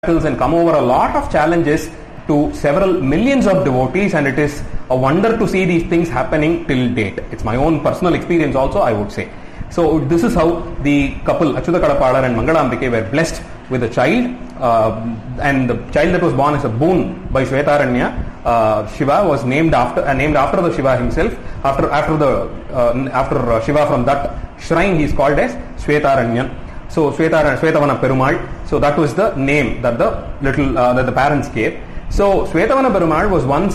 and come over a lot of challenges to several millions of devotees, and it is a wonder to see these things happening till date. It's my own personal experience also, I would say. So this is how the couple Achyuta Kadapalar and Mangalambike were blessed with a child, and the child that was born as a boon by Shvetaranya. Shiva was named after the Shiva himself. After Shiva from that shrine, he is called as Shvetaranyan. So Shvetavana Perumal. So that was the name that the parents gave. So Shvetavana Perumal was once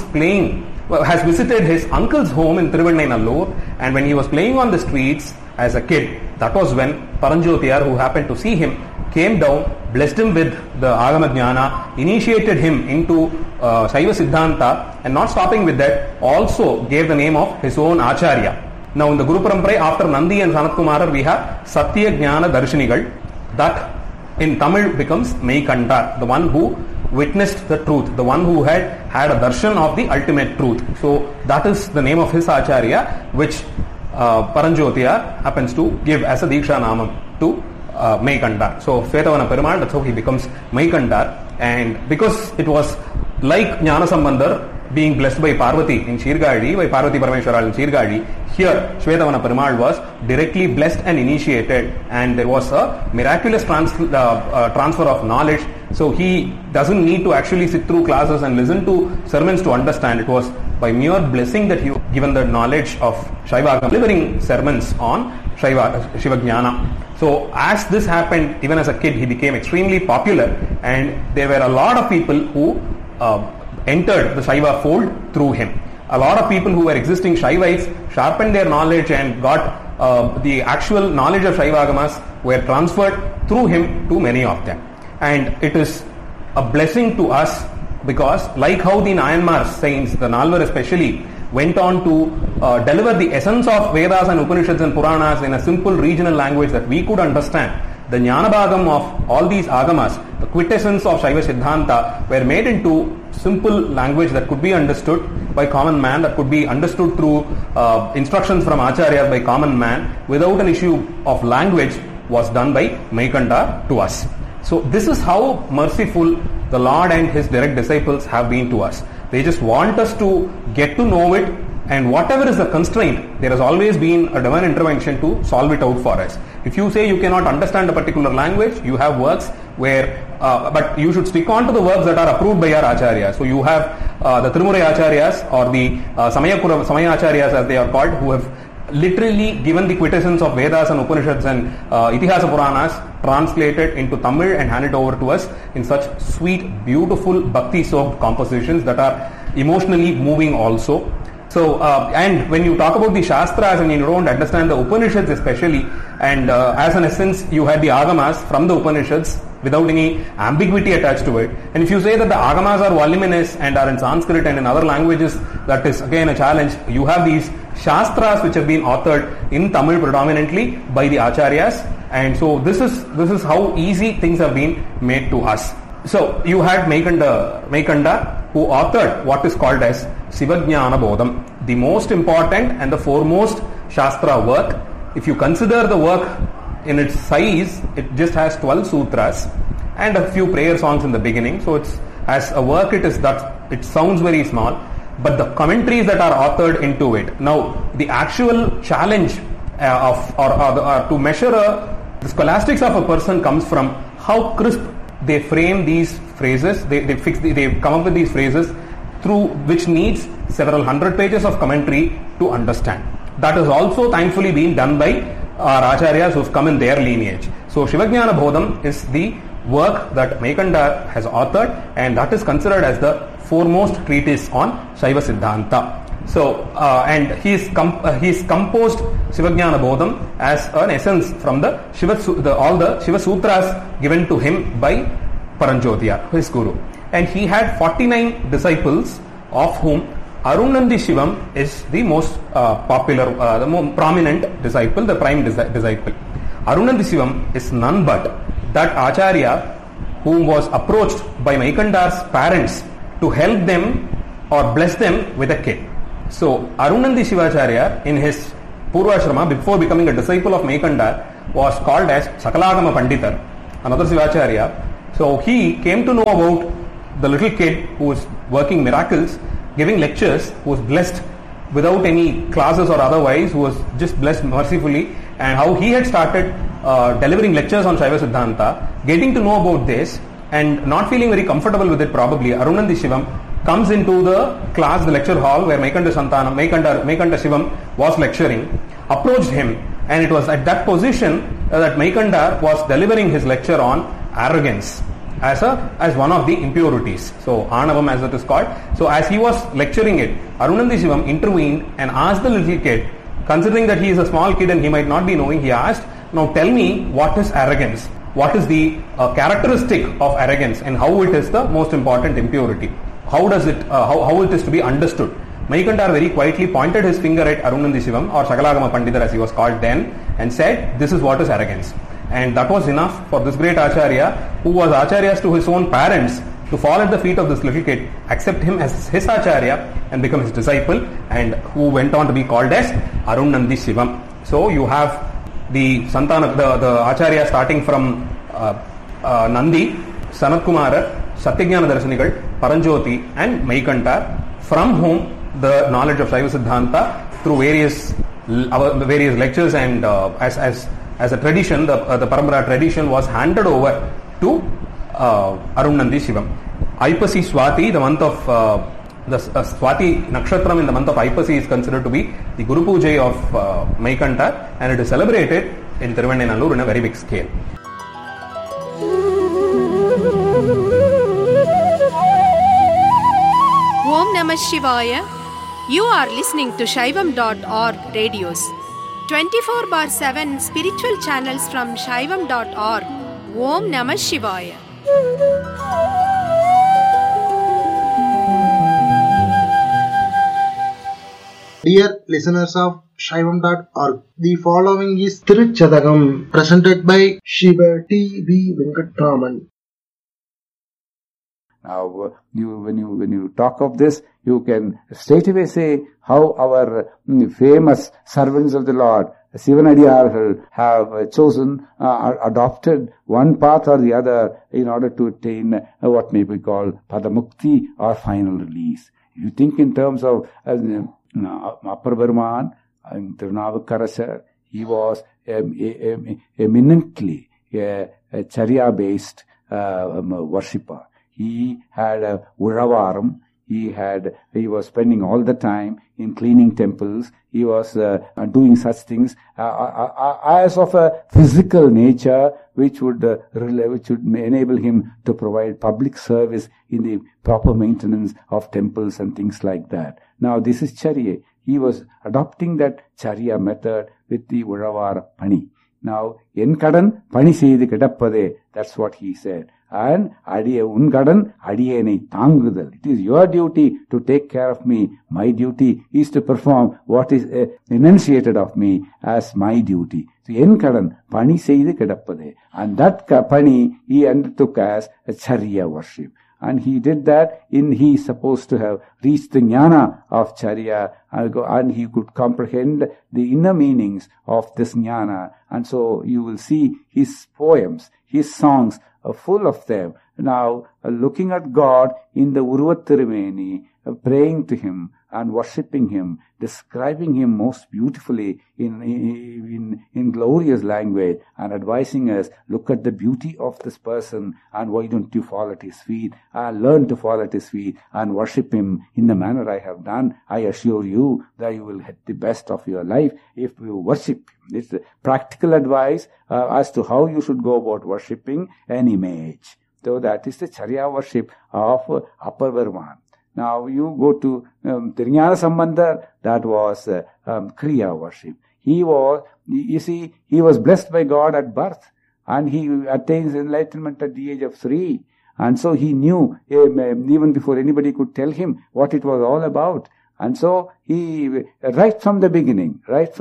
has visited his uncle's home in Thiruvannainallur, and when he was playing on the streets as a kid, that was when Paranjyotiyar, who happened to see him, came down, blessed him with the Agama Jnana, initiated him into Shaiva Siddhanta, and not stopping with that, also gave the name of his own Acharya. Now in the Guru Parampara, after Nandi and Sanat Kumara, we have Satya Jnana Darshinigal. That in Tamil becomes Meikandar, the one who witnessed the truth, the one who had a darshan of the ultimate truth. So that is the name of his Acharya, which Paranjyotiyar happens to give as a Diksha Namam to Meikandar. So Shvetavana Perumal, that's how he becomes Meikandar. And because it was like Jnana Sambandar being blessed by Parvati in Shirgadi, by Parvati Parameshwaral in Shirgadi, here Shvetavana Perumal was directly blessed and initiated, and there was a miraculous transfer of knowledge. So he doesn't need to actually sit through classes and listen to sermons to understand. It was by mere blessing that he was given the knowledge of Shaiva, delivering sermons on Shiva Jnana. So as this happened, even as a kid, he became extremely popular, and there were a lot of people who entered the Shaiva fold through him. A lot of people who were existing Shaivites sharpened their knowledge and got the actual knowledge of Shaiva Agamas were transferred through him to many of them. And it is a blessing to us, because like how the Nayanmar saints, the Nalvar especially, went on to deliver the essence of Vedas and Upanishads and Puranas in a simple regional language that we could understand, the Jnanabhagam of all these Agamas, the quintessence of Shaiva Siddhanta, were made into simple language that could be understood by common man, that could be understood through instructions from Acharyas by common man, without an issue of language, was done by Meikandar to us. So this is how merciful the Lord and his direct disciples have been to us. They just want us to get to know it, and whatever is the constraint, there has always been a divine intervention to solve it out for us. If you say you cannot understand a particular language, you have works where, but you should stick on to the works that are approved by your Acharyas. So you have the Tirumurai Acharyas, or the Samaya Acharyas as they are called, who have literally given the quintessence of Vedas and Upanishads and Itihasa Puranas, translated into Tamil and handed over to us in such sweet, beautiful, bhakti-soaked compositions that are emotionally moving also. So, and when you talk about the Shastras and you don't understand the Upanishads especially, and as an essence you had the Agamas from the Upanishads without any ambiguity attached to it. And if you say that the Agamas are voluminous and are in Sanskrit and in other languages, that is again a challenge. You have these Shastras which have been authored in Tamil predominantly by the Acharyas, and so this is how easy things have been made to us. So you had Meikandar, who authored what is called as Sivajnana Bodham, the most important and the foremost Shastra work. If you consider the work in its size, it just has 12 sutras and a few prayer songs in the beginning. So it's, as a work, it sounds very small, but the commentaries that are authored into it. Now, the actual challenge to measure the scholastics of a person comes from how crisp they frame these phrases. They come up with these phrases through which needs several hundred pages of commentary to understand. That has also thankfully been done by our Acharyas who have come in their lineage. So Shivajnana Bodham is the work that Meikandar has authored, and that is considered as the foremost treatise on Shaiva Siddhanta. So, and he's composed Sivajnana Bodham as an essence from all the Shiva Sutras given to him by Paranjyotiyar, his guru. And he had 49 disciples, of whom Arunandi Shivam is the most popular, the more prominent disciple, the prime disciple. Arunandi Shivam is none but that Acharya whom was approached by Meikandar's parents to help them or bless them with a kid. So Arunandi Shivacharya, in his Purvashrama, before becoming a disciple of Meikandar, was called as Sakalagama Panditar. Another Shivacharya, So he came to know about the little kid who was working miracles, giving lectures, who was blessed without any classes or otherwise, who was just blessed mercifully, and how he had started delivering lectures on Shaiva Siddhanta. Getting to know about this and not feeling very comfortable with it, probably, Arunandi Shivam comes into the class, the lecture hall where Maikanta Shivam was lecturing, approached him, and it was at that position that Maikanda was delivering his lecture on arrogance as one of the impurities. So Anavam, as it is called. So as he was lecturing it, Arunandi Shivam intervened and asked the little kid, considering that he is a small kid and he might not be knowing, he asked, now tell me, what is arrogance? What is the characteristic of arrogance, and how it is the most important impurity? How does it, how it is to be understood? Maikandar very quietly pointed his finger at Arunandi Shivam, or Sakalagama Pandita as he was called then, and said, this is what is arrogance. And that was enough for this great Acharya, who was Acharyas to his own parents, to fall at the feet of this little kid, accept him as his Acharya and become his disciple, and who went on to be called as Arunandi Shivam. So you have the Santana, the Acharya starting from Nandi, Sanat Kumara, Satyajnana Darshanigal, Paranjoti and Maikanta, from whom the knowledge of Shaiva Siddhanta through various lectures and as a tradition, the Parampara tradition was handed over to Arunandi Shivam. Aipasi Swati, the month of the Swati Nakshatram in the month of Aipasi is considered to be the Guru Puja of Maikanta, and it is celebrated in Thiruvannamalur in a very big scale. Om Namah Shivaya. You are listening to Shaivam.org radios. 24/7 spiritual channels from Shaivam.org. Om Namah Shivaya. Dear listeners of Shaivam.org, the following is Tiruchadagam presented by Shiva T.V. Venkatraman. Now, when you talk of this, you can straight away say how our famous servants of the Lord, Sivanadiyargal, have chosen, adopted one path or the other in order to attain what may be called Padamukti or final release. If you think in terms of Appar Burman and Tirunavukarasar, he was eminently a Charya-based worshipper. He had a Uravaram. He was spending all the time in cleaning temples. He was doing such things as of a physical nature, which would enable him to provide public service in the proper maintenance of temples and things like that. Now, this is Charya. He was adopting that Charya method with the Uravara Pani. Now, en kadan pani seidu kidappade, that's what he said. And ungadan adiyenai tangudal. It is your duty to take care of me. My duty is to perform what is enunciated of me as my duty. So en kadan pani seidu kidappade. And that pani he undertook as a Charya worship. And he did that he is supposed to have reached the jnana of Charya, and he could comprehend the inner meanings of this jnana. And so you will see his poems, his songs are full of them. Now, looking at God in the Uruvattirumeni, praying to him and worshipping him, describing him most beautifully in glorious language, and advising us, look at the beauty of this person, and why don't you fall at his feet, learn to fall at his feet and worship him in the manner I have done. I assure you that you will get the best of your life if you worship him. It's practical advice as to how you should go about worshipping an image. So that is the Charya worship of Appar Burman. Now you go to Tirunjana Sambandar, that was Kriya worship. He was blessed by God at birth, and he attains enlightenment at the age of 3. And so he knew, even before anybody could tell him what it was all about. And so he, right from the beginning,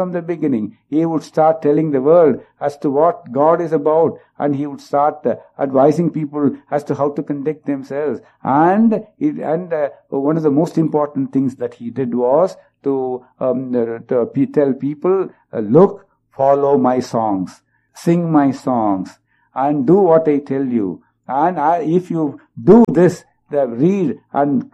he would start telling the world as to what God is about, and he would start advising people as to how to conduct themselves. And one of the most important things that he did was to tell people, look, follow my songs, sing my songs, and do what I tell you. And if you do this, read and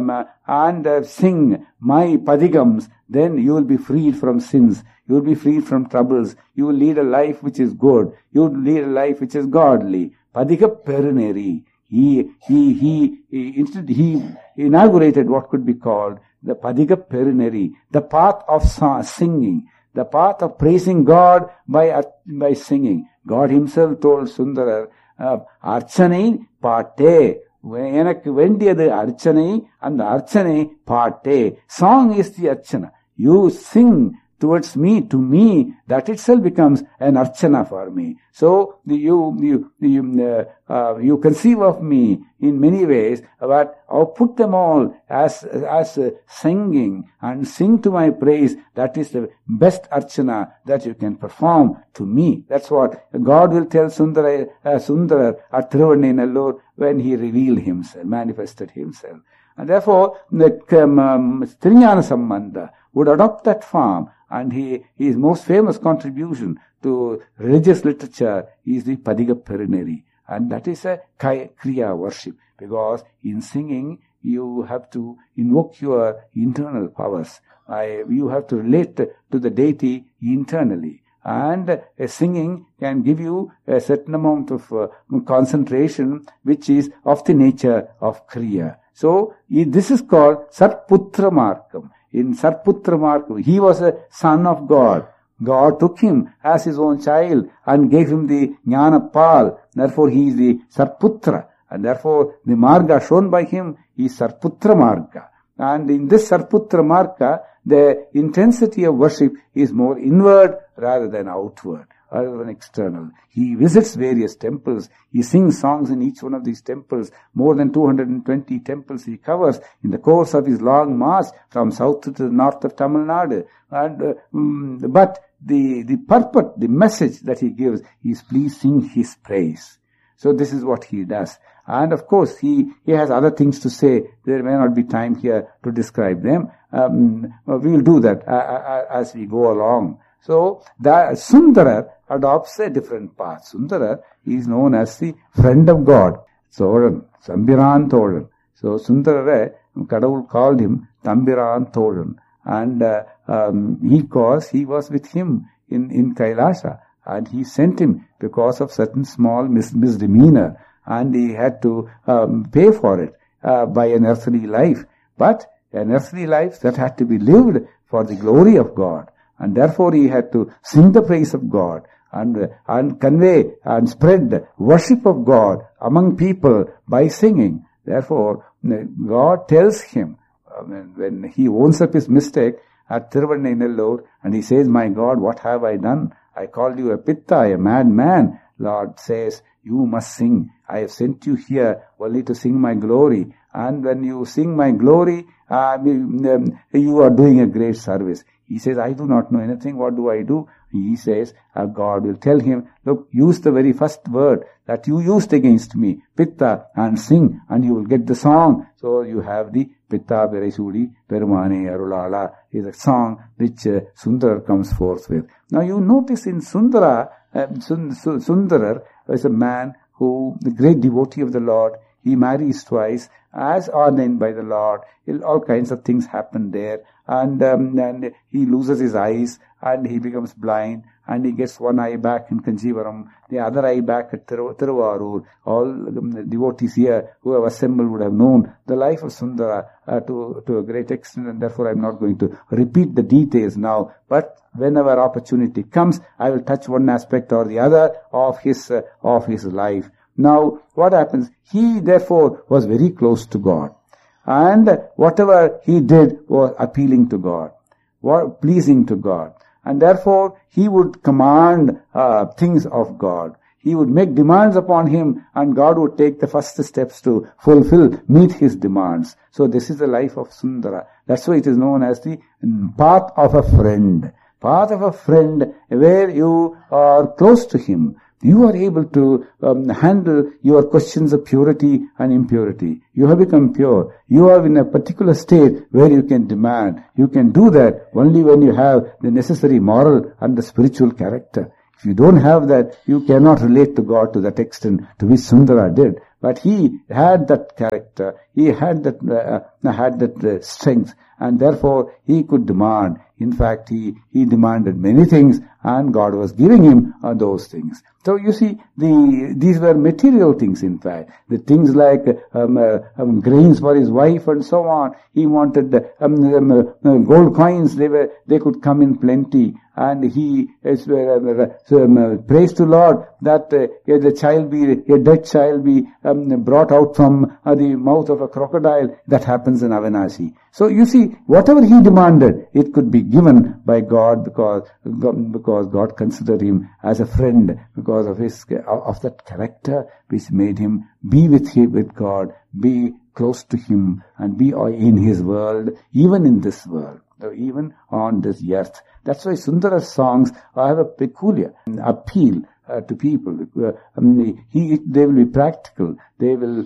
sing my padigams, then you will be freed from sins. You will be freed from troubles. You will lead a life which is good. You will lead a life which is godly. Padiga Perineri. He inaugurated what could be called the Padiga Perineri, the path of singing, the path of praising God by singing. God himself told Sundarar, Archanai Pate. எனக்கு வேண்டியது அர்ச்சனை, அந்த அர்ச்சனை பாட்டே. Song is the archana. You sing towards me, to me, that itself becomes an archana for me. So you conceive of me in many ways, but I'll put them all as singing and sing to my praise. That is the best archana that you can perform to me. That's what God will tell Sundarar at Thiruvannainallur when he revealed himself, manifested himself. And therefore, the Triñana Sambandha would adopt that form, and his most famous contribution to religious literature is the Padiga Perineri. And that is a Kriya worship, because in singing you have to invoke your internal powers. You have to relate to the deity internally. And singing can give you a certain amount of concentration, which is of the nature of Kriya. So, this is called Sarputra Markam. In Sarputra Markam, he was a son of God. God took him as his own child and gave him the Jnana Pal. Therefore, he is the Sarputra. And therefore, the Marga shown by him is Sarputra Marga. And in this Sarputra Marga, the intensity of worship is more inward rather than outward, rather than external. He visits various temples. He sings songs in each one of these temples. More than 220 temples he covers in the course of his long march from south to the north of Tamil Nadu. But the purport, the message that he gives is, please sing his praise. So this is what he does. And of course, he has other things to say. There may not be time here to describe them. We will do that as we go along. So, Sundarar adopts a different path. Sundarar is known as the friend of God. Thoran, Sambiran Thoran. So, Sundarar, Kadavul called him Tambiran Thoran. And because he was with him in Kailasha. And he sent him because of certain small misdemeanor. And he had to pay for it by an earthly life. But an earthly life that had to be lived for the glory of God. And therefore he had to sing the praise of God and convey and spread worship of God among people by singing. Therefore, God tells him, when he owns up his mistake at Thiruvannainallur, and he says, my God, what have I done? I called you a pitta, a madman. Lord says, you must sing. I have sent you here only to sing my glory. And when you sing my glory, you are doing a great service. He says, I do not know anything. What do I do? He says, God will tell him, look, use the very first word that you used against me, Pitta, and sing, and you will get the song. So you have the Pitta Beresudi Perumane Arulala is a song which Sundarar comes forth with. Now you notice in Sundarar is a man who, the great devotee of the Lord, he marries twice, as ordained by the Lord. All kinds of things happen there. And he loses his eyes, and he becomes blind, and he gets one eye back in Kanchivaram, the other eye back at Thiruvarur. All the devotees here who have assembled would have known the life of Sundara to a great extent, and therefore I am not going to repeat the details now. But whenever opportunity comes, I will touch one aspect or the other of his life. Now, what happens? He, therefore, was very close to God. And whatever he did was appealing to God, pleasing to God. And therefore, he would command things of God. He would make demands upon him, and God would take the first steps to meet his demands. So this is the life of Sundara. That's why it is known as the path of a friend. Path of a friend where you are close to him. You are able to handle your questions of purity and impurity. You have become pure. You are in a particular state where you can demand. You can do that only when you have the necessary moral and the spiritual character. If you don't have that, you cannot relate to God to that extent to which Sundara did. But he had that character, he had that strength, and therefore he could demand. In fact, he demanded many things, and God was giving him those things. So you see, these were material things. In fact, the things like grains for his wife and so on. He wanted gold coins. They could come in plenty, and he praised the Lord that a dead child be brought out from the mouth of a crocodile. That happens in Avinashi. So you see, whatever he demanded, it could be given by God because God considered him as a friend, because of that character which made him be with God, be close to him, and be in his world, even in this world, even on this earth. That's why Sundara's songs have a peculiar appeal to people. They will be practical. They will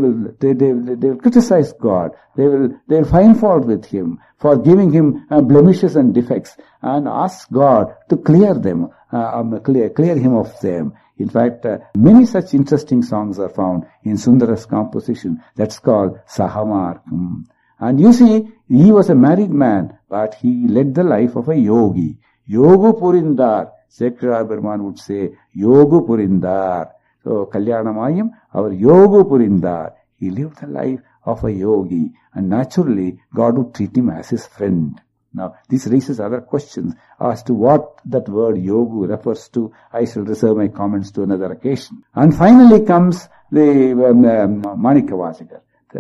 criticize God. They'll find fault with him for giving him blemishes and defects, and ask God to clear them, clear him of them. In fact, many such interesting songs are found in Sundara's composition. That's called Sahamarkam. And you see, he was a married man, but he led the life of a yogi. Yogu Purindar. Sekhar Berman would say, Yogu Purindar. So, Kalyanamayam, our Yogu Purindar. He lived the life of a yogi, and naturally, God would treat him as his friend. Now, this raises other questions as to what that word yogu refers to. I shall reserve my comments to another occasion. And finally comes the Manikavachagar,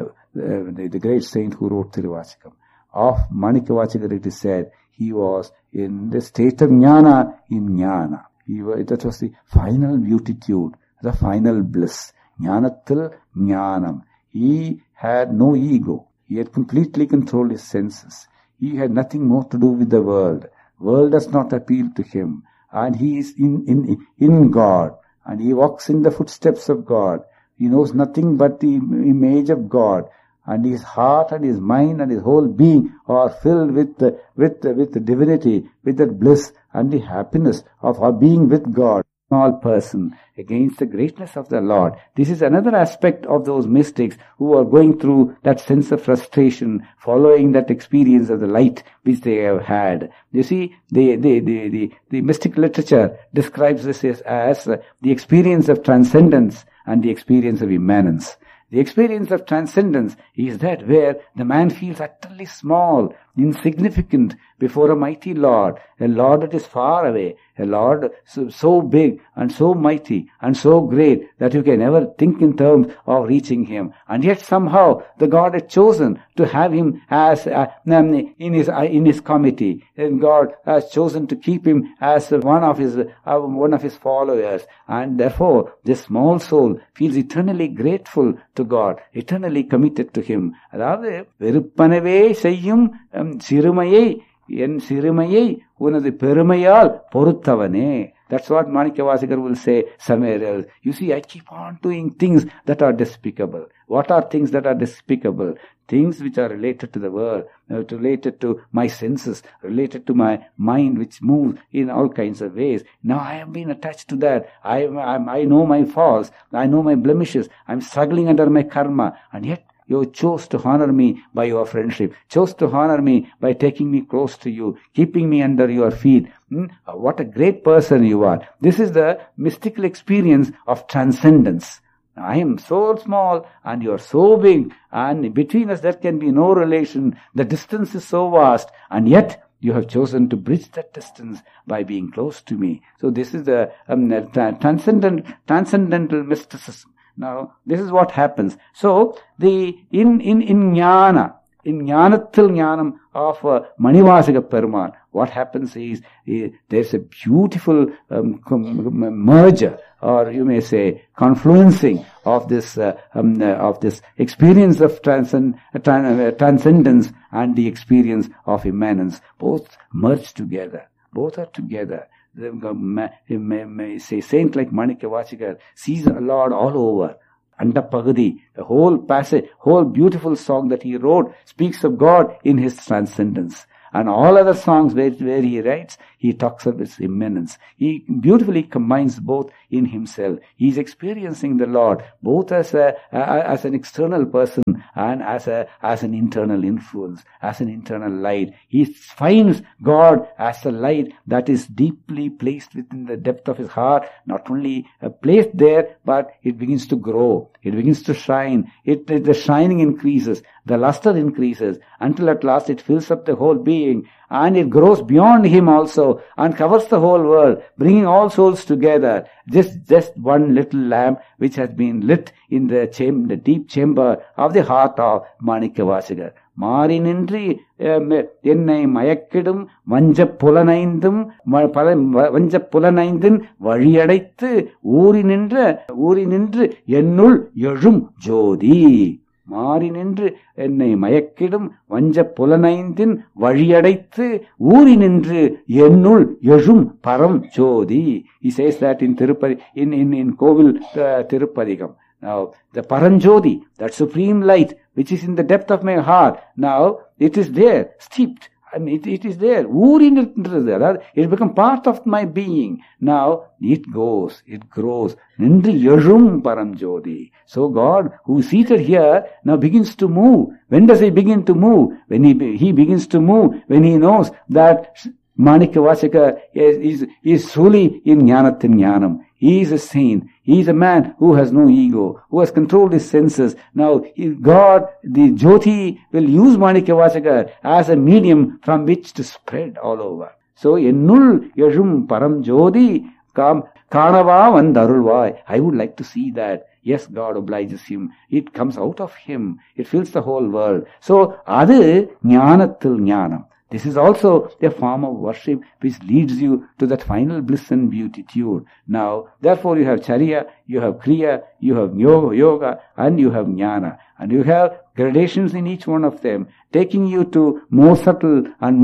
the great saint who wrote Tiruvachikam. Of Manikavachagar it is said, he was in the state of jnana in jnana. That was the final beatitude, the final bliss. Jnanatil jnanam. He had no ego. He had completely controlled his senses. He had nothing more to do with the world. World does not appeal to him. And he is in God. And he walks in the footsteps of God. He knows nothing but the image of God. And his heart and his mind and his whole being are filled with the divinity, with the bliss and the happiness of being with God. Small person against the greatness of the Lord. This is another aspect of those mystics who are going through that sense of frustration, following that experience of the light which they have had. You see, the mystic literature describes this as the experience of transcendence and the experience of immanence. The experience of transcendence is that where the man feels utterly small, insignificant before a mighty Lord, a Lord that is far away, a Lord so big and so mighty and so great that you can never think in terms of reaching him. And yet somehow the God had chosen to have him as in his committee, and God has chosen to keep him as one of his followers, and therefore this small soul feels eternally grateful to God, eternally committed to him. அதாவது வெறுப்பனவே செய்யும் சிறுமையை என் சிறுமையை உனது பெருமையால் பொறுத்தவனே. That's what Manikavachagar will say somewhere else. You see, I keep on doing things that are despicable. What are things that are despicable? Things which are related to the world, related to my senses, related to my mind which moves in all kinds of ways. Now I have been attached to that. I know my faults. I know my blemishes. I'm struggling under my karma. And yet, you chose to honor me by your friendship, chose to honor me by taking me close to you, keeping me under your feet. What a great person you are. This is the mystical experience of transcendence. I am so small and you are so big, and between us there can be no relation. The distance is so vast, and yet you have chosen to bridge that distance by being close to me. So this is the transcendental mysticism. Now, this is what happens. So, in jnana, in jnanatil jnanam of Manivasika Perumal, what happens is there's a beautiful merger, or you may say confluencing of this experience of transcendence and the experience of immanence. Both merge together. Both are together. Say saint like Manikavachagar sees the Lord all over. Andapagadi, the whole passage, whole beautiful song that he wrote speaks of God in his transcendence. and all other songs where he writes, he talks of its immanence. He beautifully combines both in himself. He is experiencing the Lord both as an external person and as an internal influence, as an internal light. He finds God as a light that is deeply placed within the depth of his heart, not only placed there, but it begins to grow. It begins to shine. The shining increases. The luster increases until at last it fills up the whole being, and it grows beyond him also and covers the whole world, bringing all souls together. Just one little lamp which has been lit in the deep chamber of the heart of Manikavasigar. மாறி நின்று என்னை மயக்கிடும் வஞ்சப் புலனைந்தின் வழியடைத்து ஊறி நின்று என்னுள் எழும் ஜோதி. மாறி நின்று என்னை மயக்கிடும் வஞ்சப் புலனைந்தின் வழியடைத்து ஊறி நின்று என்னுள் எழும் பரம் ஜோதி. He says that in Tirupati, in Kovil Tirupadigam. Now, the Paranjodi, that supreme light, which is in the depth of my heart, now it is there, steeped. I mean, it is there. It becomes part of my being. Now, it grows. Nindri Yajum Paramjodi. So God, who is seated here, now begins to move. When does he begin to move? When he begins to move, when he knows that Manikavasika is truly in Jnanatin Jnanam. He is a saint. He is a man who has no ego, who has controlled his senses. Now, God, the Jyoti, will use Manikavasika as a medium from which to spread all over. So, Ennul Yajum Param Jyoti Kanava Vandarulvai. I would like to see that. Yes, God obliges him. It comes out of him. It fills the whole world. So, Adu Jnanatil Jnanam. This is also a form of worship which leads you to that final bliss and beatitude. Now, therefore you have Charya, you have Kriya, you have Yoga, and you have Jnana. And you have gradations in each one of them, taking you to more subtle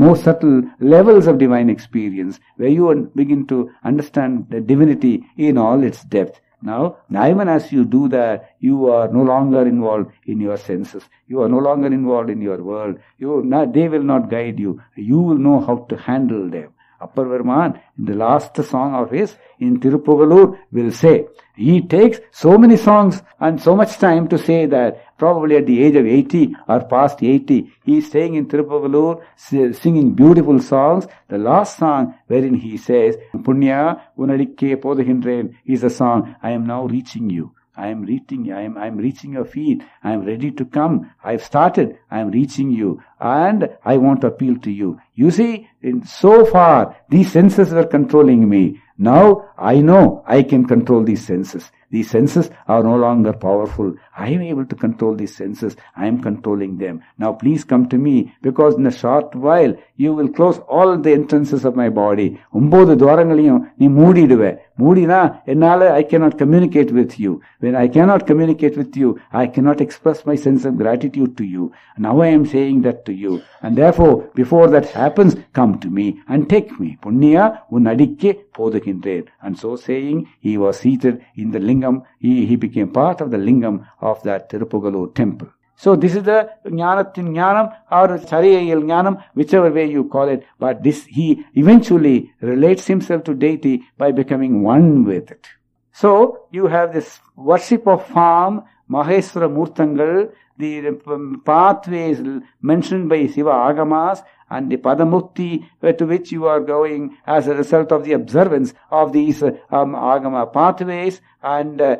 levels of divine experience, where you begin to understand the divinity in all its depth. Now, even as you do that, you are no longer involved in your senses. You are no longer involved in your world. They will not guide you. You will know how to handle them. Appar Varman, in the last song of his, in Tirupugalur, will say, he takes so many songs and so much time to say that probably at the age of 80 or past 80, he is staying in Tirupugalur, singing beautiful songs. The last song wherein he says, Punya Unadikke Podahindren is a song, I am now reaching you. I am reaching your feet. I am ready to come. I have started. I am reaching you. And I want to appeal to you. You see, so far, these senses were controlling me. Now, I know I can control these senses. These senses are no longer powerful. I am able to control these senses. I am controlling them. Now, please come to me, because in a short while, you will close all the entrances of my body. 9 dwarangaliyum nee moodiduve. Moodina, ennala I cannot communicate with you. When I cannot communicate with you, I cannot express my sense of gratitude to you. Now I am saying that to you. And therefore, before that happens, come to me and take me. Punya unadikke podakindren. And so saying, he was seated in the lingam. He became part of the lingam of that Tirupugalur temple. So this is the Jnanatin Jnanam or Chariyayil Jnanam, whichever way you call it. But he eventually relates himself to deity by becoming one with it. So you have this worship of form, Maheswara Murtangal, the pathways mentioned by Siva Agamas, and the Padamukti to which you are going as a result of the observance of these Agama pathways, and the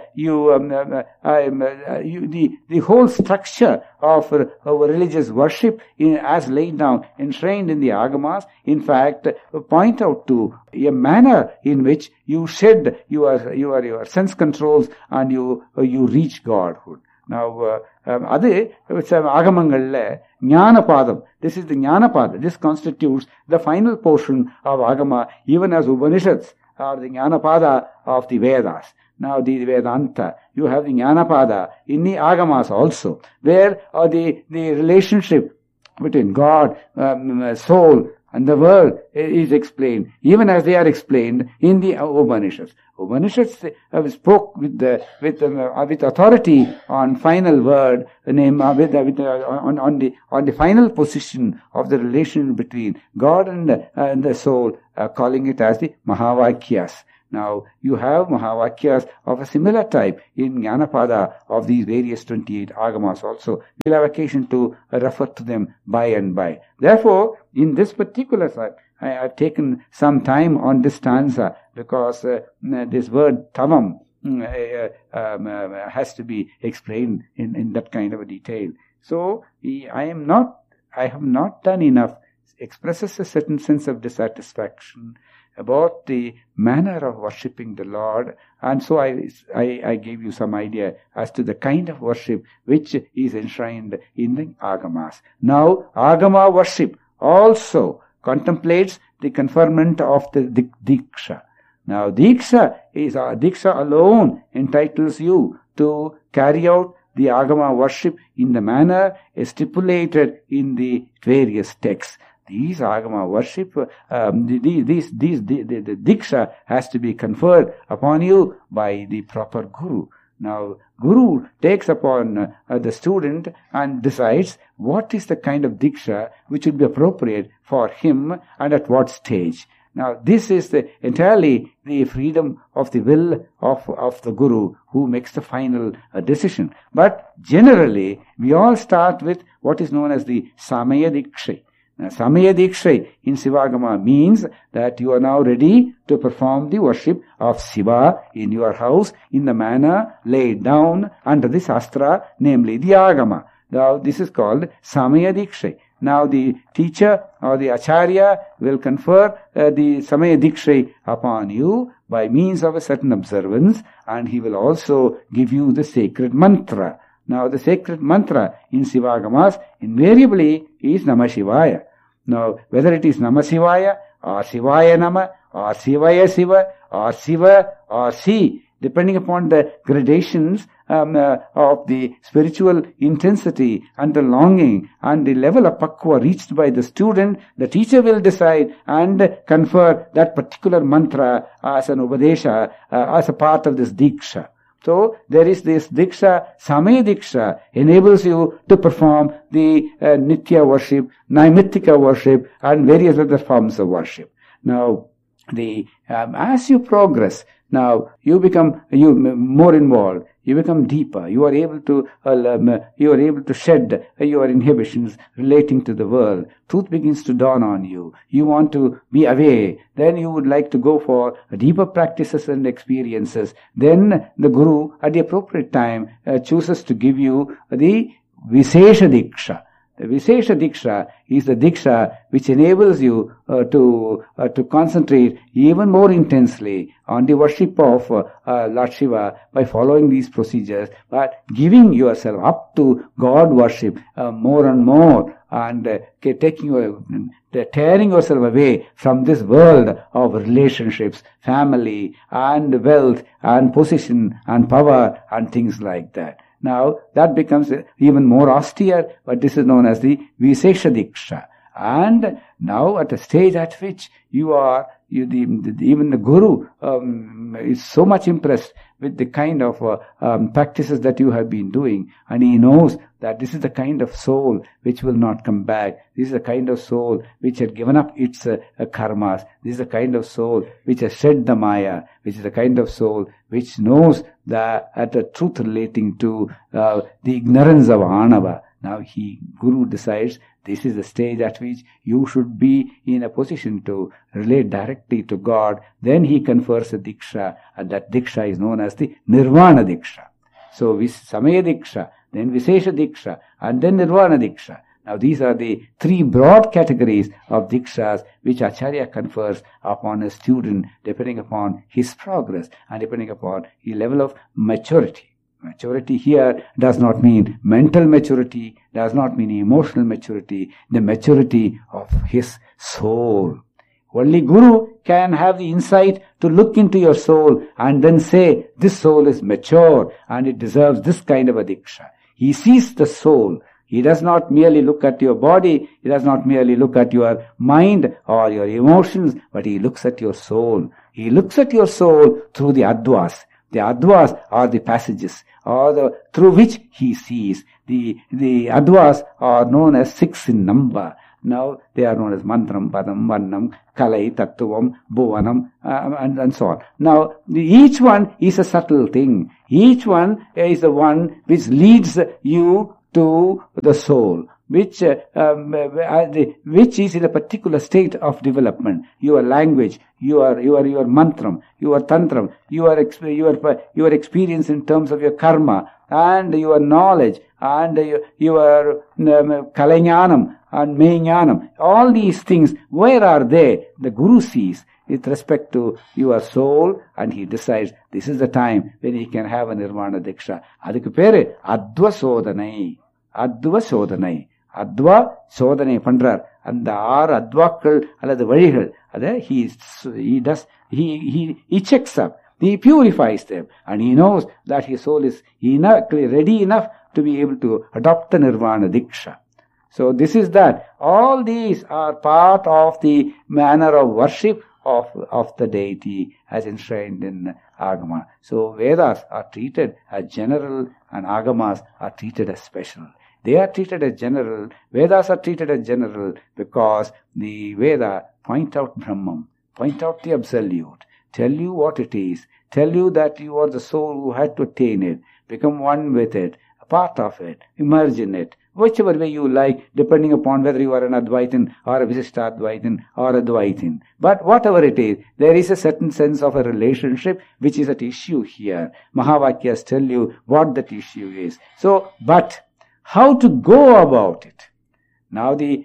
whole structure of religious worship as laid down, enshrined in the Agamas, in fact, point out to a manner in which you shed your sense controls and you reach Godhood. Now, Agamangalle, Jnanapadam. This is the Jnanapada. This constitutes the final portion of Agama, even as Upanishads are the Jnanapada of the Vedas. Now, the Vedanta, you have the Jnanapada in the Agamas also, where the relationship between God, soul, and the world is explained, even as they are explained in the Upanishads. Upanishads spoke with authority on final word, on the final position of the relation between God and the soul, calling it as the Mahavakyas. Now, you have Mahavakyas of a similar type in Jnanapada of these various 28 agamas also. We'll have occasion to refer to them by and by. Therefore, in this particular side, I've taken some time on this stanza because this word tavam has to be explained in that kind of a detail. So, I have not done enough, expresses a certain sense of dissatisfaction about the manner of worshipping the Lord, and so I gave you some idea as to the kind of worship which is enshrined in the agamas. Now, agama worship also contemplates the conferment of the diksha. Now, diksha alone entitles you to carry out the agama worship in the manner stipulated in the various texts. These agama worship, the diksha has to be conferred upon you by the proper guru. Now, guru takes upon the student and decides what is the kind of diksha which will be appropriate for him and at what stage. Now, this is entirely the freedom of the will of the guru who makes the final decision. But generally, we all start with what is known as the Samaya Diksha. Now, Samaya Diksha in Sivagama means that you are now ready to perform the worship of Shiva in your house in the manner laid down under the Shastra, namely the Agama. Now, this is called Samaya Diksha. Now, the teacher or the Acharya will confer the Samaya Diksha upon you by means of a certain observance, and he will also give you the sacred mantra. Now, the sacred mantra in Sivagamas invariably is Namah Shivaya. Now, whether it is Namah Shivaya or Shivaya Nama or Shivaya Shiva or Shiva or Si, depending upon the gradations of the spiritual intensity and the longing and the level of pakwa reached by the student, the teacher will decide and confer that particular mantra as an upadesha, as a part of this diksha. So, there is this diksha, Samaya Diksha, enables you to perform the Nitya worship, Naimittika worship, and various other forms of worship. Now, as you progress, now you become more involved. You become deeper. You are able to shed your inhibitions relating to the world. Truth begins to dawn on you. You want to be away. Then you would like to go for deeper practices and experiences. Then the Guru, at the appropriate time, chooses to give you the Vishesha Diksha. The Vishesha Diksha is the Diksha which enables you to concentrate even more intensely on the worship of Lord Shiva by following these procedures, but giving yourself up to God worship more and more, and tearing yourself away from this world of relationships, family, and wealth, and position, and power, and things like that. Now, that becomes even more austere, but this is known as the Vishesha Diksha. And now, at a stage at which even the Guru is so much impressed with the kind of practices that you have been doing, and he knows that this is the kind of soul which will not come back. This is the kind of soul which had given up its karmas. This is the kind of soul which has shed the Maya, which is the kind of soul which knows the truth relating to the ignorance of Anava. Now, Guru decides this is the stage at which you should be in a position to relate directly to God. Then he confers a Diksha, and that Diksha is known as the Nirvana Diksha. So, Samaya Diksha, then Vishesha Diksha, and then Nirvana Diksha. Now, these are the three broad categories of Dikshas which Acharya confers upon a student depending upon his progress and depending upon his level of maturity. Maturity here does not mean mental maturity, does not mean emotional maturity, the maturity of his soul. Only Guru can have the insight to look into your soul and then say, this soul is mature and it deserves this kind of a diksha. He sees the soul. He does not merely look at your body, he does not merely look at your mind or your emotions, but he looks at your soul. He looks at your soul through the Advas. The Advas are the passages through which he sees. The Advas are known as 6 in number. Now they are known as Mantram, Padam, Varnam, Kalai, Tattvam, Bhuvanam, and so on. Now each one is a subtle thing. Each one is the one which leads you to the soul, which is in a particular state of development. Your language, your mantram, your tantram, your experience in terms of your karma, and your knowledge, and your kalanyanam and mehnyanam. All these things, where are they? The Guru sees with respect to your soul, and he decides this is the time when he can have a Nirvana Diksha. Adukku peru Adva Sodhanai. Adva Sodhanai. Adva Sodhanai பண்றார். அந்த 6 அத்வாக்கள் அல்லது வழிகள் அதை he checks up, he purifies them, and he knows that his soul is ready enough to be able to adopt the Nirvana Diksha. So this is that. All these are part of the manner of worship of the deity as enshrined in Agama. So Vedas are treated as general and Agamas are treated as special. They are treated as general. Vedas are treated as general because the Veda point out Brahman, point out the absolute, tell you what it is, tell you that you are the soul who had to attain it, become one with it, a part of it, emerge in it, whichever way you like, depending upon whether you are an Advaitin or a Visishtadvaitin or a Dvaitin. But whatever it is, there is a certain sense of a relationship which is at issue here. Mahavakyas tell you what that issue is. So, but how to go about it? Now the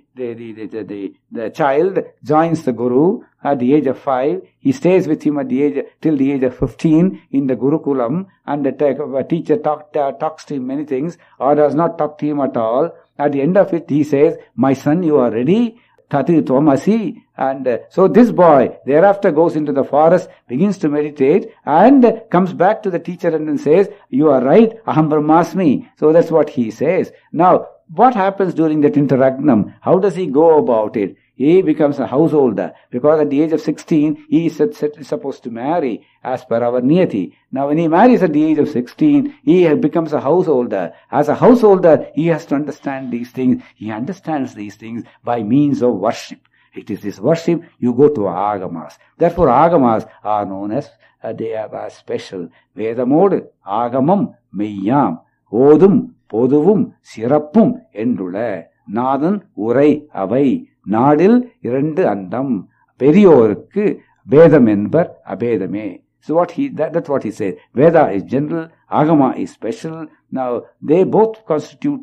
child joins the Guru at the age of 5. He stays with him till the age of 15 in the Gurukulam, and the teacher talks to him many things, or does not talk to him at all. At the end of it, he says, "My son, you are ready. Tati Tvam Asi." And so this boy thereafter goes into the forest, begins to meditate, and comes back to the teacher and then says, "You are right, Aham Brahmasmi." So that's what he says. Now, what happens during that interregnum? How does he go about it? He becomes a householder, because at the age of 16, he is supposed to marry as per our niyati. Now when he marries at the age of 16, he becomes a householder. As a householder, he has to understand these things. He understands these things by means of worship. It is this worship you go to Agamas. Therefore Agamas are known as, they are special. Vedamodu Agamam Meyyam Odum Poduvum Sirappum Endula Nadan Urai Avai Nadil Irandu Andam Periyorukku Vedam Enbar Abedame. So that's what he says. Veda is general, Agama is special. Now they both constitute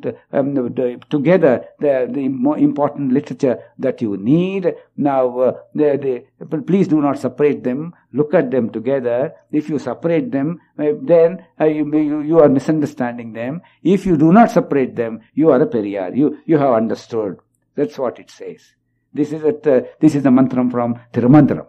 together the more important literature that you need. Now please do not separate them. Look at them together. If you separate them, then you are misunderstanding them. If you do not separate them, you are a periyar. You have understood. That's what it says. This is the mantram from Tirumandram.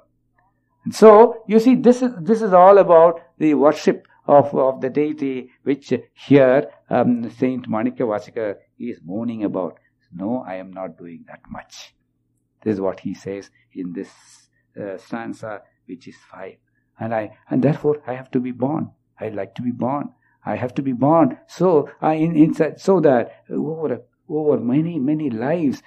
So you see, this is all about the worship of the deity, which here Saint Manikyavasika is moaning about. No, I am not doing that much. This is what he says in this stanza, which is 5. And therefore I have to be born. I like to be born. I have to be born. So so that over many lives,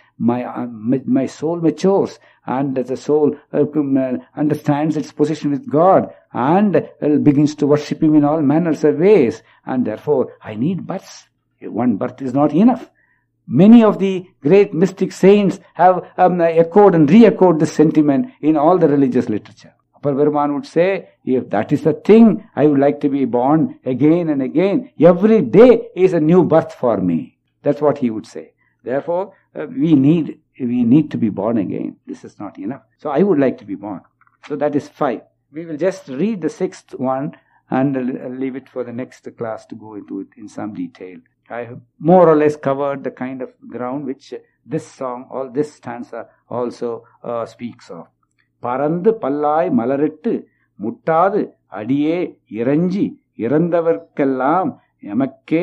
my soul matures, and the soul understands its position with God, and begins to worship Him in all manners of ways. And therefore, I need births. One birth is not enough. Many of the great mystic saints have echoed and re-echoed this sentiment in all the religious literature. Appar Perumaan would say, if that is the thing, I would like to be born again and again. Every day is a new birth for me. That's what he would say. Therefore, we need to be born again. This is not enough. So I would like to be born. So that is 5. We will just read the 6th one and leave it for the next class to go into it in some detail. I have more or less covered the kind of ground which this song, this stanza also speaks of. Parandu pallai malarittu muttadu adiye iranji irandavarkellam emakke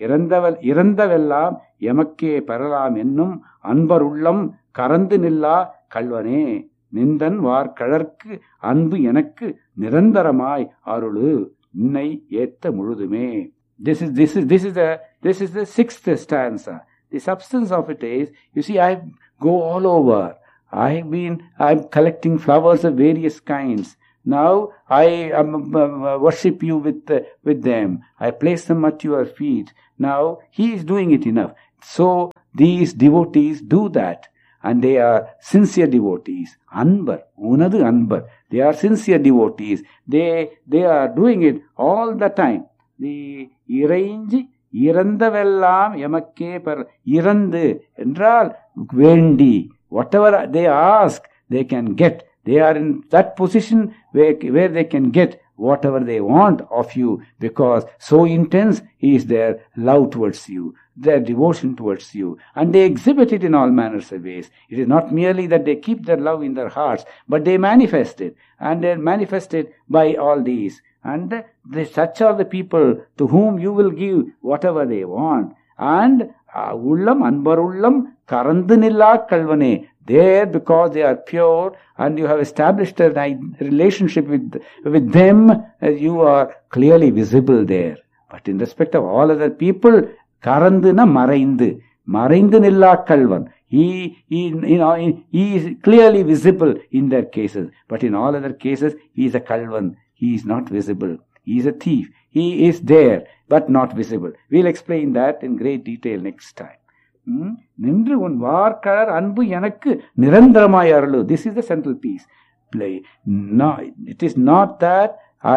இறந்தவெல்லாம் எமக்கே பெறலாம் என்னும் அன்பருள்ளம் கறந்து நில்லா கள்வனே நிந்தன் வார்கழற்கு அன்பு எனக்கு நிரந்தரமாய் அருளு நின்னை ஏத்த முழுதுமே. This is the sixth stanza. The substance of it is, you see, I go all over. I'm collecting flowers of various kinds. Now I worship you with them. I place them at your feet. Now he is doing it enough. So these devotees do that. And they are sincere devotees. Anbar, unadu anbar. They are sincere devotees. They are doing it all the time. The இறைஞ்சி இறந்தவெல்லாம் எமக்கே இறந்து என்றால் வேண்டி, whatever they ask they can get. They are in that position where they can get whatever they want of you, because so intense is their love towards you, their devotion towards you, and they exhibit it in all manners of ways. It is not merely that they keep their love in their hearts, but they manifest it, and they manifest it by all these. And such are the people to whom you will give whatever they want. And ullam anbarullam karandu nilla kalvane, there, because they are pure and you have established a relationship with them, you are clearly visible there. But in respect of all other people, karanduna maraindu nilla kalvan, he is clearly visible in their cases, but in all other cases he is a kalvan. He is not visible. He is a thief. He is there, but not visible. We'll explain that in great detail next time. நின்று உன் வார்கழர் அன்பு எனக்கு நிரந்தரமாய் Arul. This is the central piece. It is not that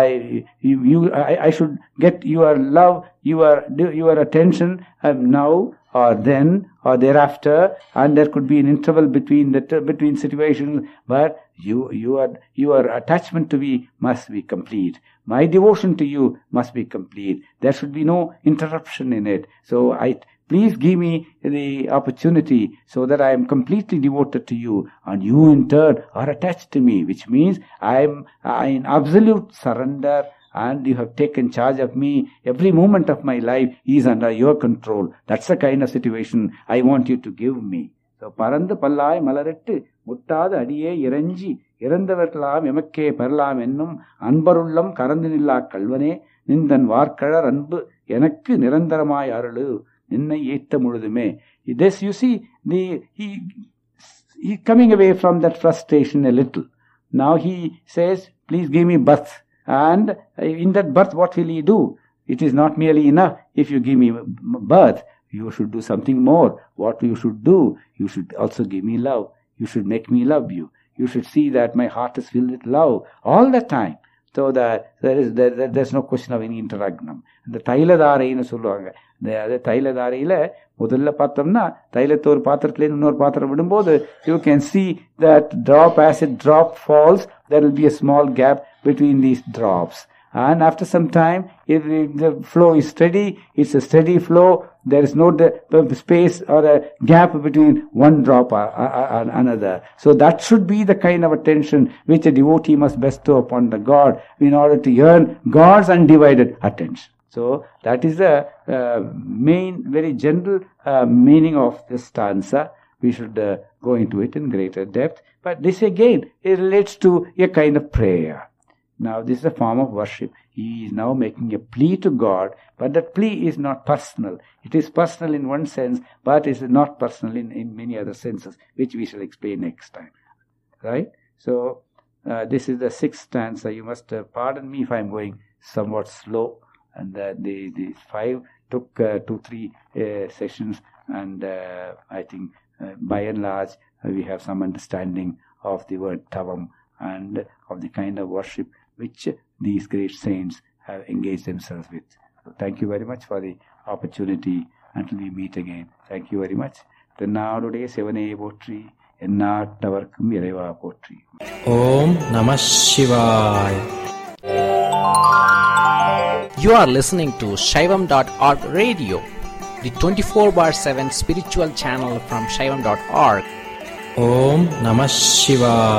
I should get your love, your attention now or then or thereafter, and there could be an interval between situations, but your attachment to me must be complete. My devotion to you must be complete. There should be no interruption in it. So please give me the opportunity so that I am completely devoted to you, and you in turn are attached to me, which means I am in absolute surrender, and you have taken charge of me. Every moment of my life is under your control. That's the kind of situation I want you to give me. So பரந்து பல்லாய் மலரிட்டு முட்டாது அடியே இறைஞ்சி இறந்தவர்களாம் எமக்கே பெறலாம் என்னும் அன்பருள்ளம் கறந்து நில்லா கள்வனே நிந்தன் வார்கழர் அன்பு எனக்கு நிரந்தரமாய் அருளு நின்னை ஏத்த முழுதுமே. This, you see, he coming away from that frustration a little. Now he says, please give me birth. And in that birth, what will he do? It is not merely enough if you give me birth. You should do something more. What you should do? You should also give me love. You should make me love you. You should see that my heart is filled with love all the time. So that there's no question of any interregnum. இந்த தைலதாரைன்னு சொல்லுவாங்க. அந்த தைலதாரையில முதல்ல பார்த்தோம்னா தைலத்தை ஒரு பாத்திரத்துல இன்னொரு பாத்திரம் விடும்போது you can see that drop, as a drop falls, there will be a small gap between these drops. And after some time, if the flow is steady, it's a steady flow. There is no space or a gap between one drop or another. So that should be the kind of attention which a devotee must bestow upon the God in order to earn God's undivided attention. So that is the main, very general meaning of this stanza. We should go into it in greater depth. But this again, it relates to a kind of prayer. Now this is a form of worship. He is now making a plea to God, but that plea is not personal. It is personal in one sense, but it is not personal in many other senses, which we shall explain next time. Right? So this is the sixth stanza. You must pardon me if I am going somewhat slow. And the five took 2-3 sessions, and I think by and large we have some understanding of the word tavam and of the kind of worship which these great saints have engaged themselves with. So thank you very much for the opportunity. Until we meet again, thank you very much. தென்னாடுடைய சிவனே போற்றி, எந்நாட்டவர்க்கும் இறைவா போற்றி. ஓம் நம சிவாய். You are listening to Shaivam.org radio, the 24/7 spiritual channel from Shaivam.org. Om Namah Shivaya.